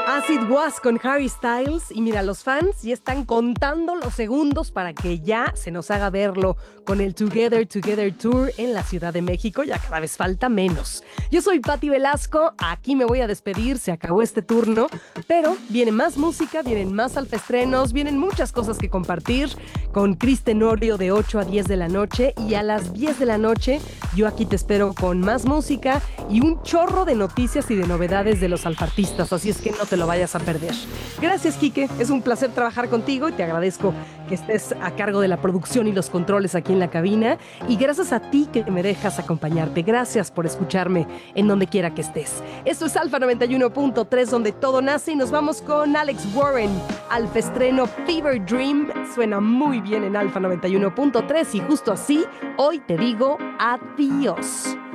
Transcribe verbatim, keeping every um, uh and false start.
Acid Was con Harry Styles. Y mira, los fans ya están contando los segundos para que ya se nos haga verlo con el Together Together Tour en la Ciudad de México. Ya cada vez falta menos. Yo soy Patti Velasco, aquí me voy a despedir, se acabó este turno, pero viene más música, vienen más alfestrenos, vienen muchas cosas que compartir con Cris Tenorio de ocho a diez de la noche, y a las diez de la noche yo aquí te espero con más música y un chorro de noticias y de novedades de los alfartistas, así es que no te lo vayas a perder. Gracias, Quique, es un placer trabajar contigo y te agradezco que estés a cargo de la producción y los controles aquí en la cabina, y gracias a ti que me dejas acompañarte. Gracias por escucharme en donde quiera que estés. Esto es Alfa noventa y uno punto tres, donde todo nace, y nos vamos con Alex Warren, alfestreno Fever Dream. Suena muy bien en Alfa noventa y uno punto tres, y justo así hoy te digo adiós.